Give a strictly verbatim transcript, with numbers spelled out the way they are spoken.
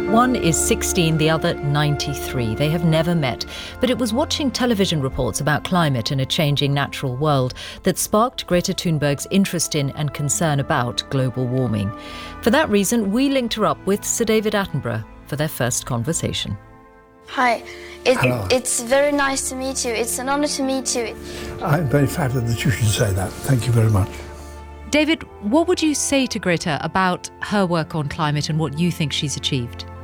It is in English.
One is sixteen, the other ninety-three. They have never met. But it was watching television reports about climate and a changing natural world that sparked Greta Thunberg's interest in and concern about global warming. For that reason, we linked her up with Sir David Attenborough for their first conversation. Hi. It, Hello. It's very nice to meet you. It's an honour to meet you. I'm very flattered that you should say that. Thank you very much. David, what would you say to Greta about her work on climate and what you think she's achieved?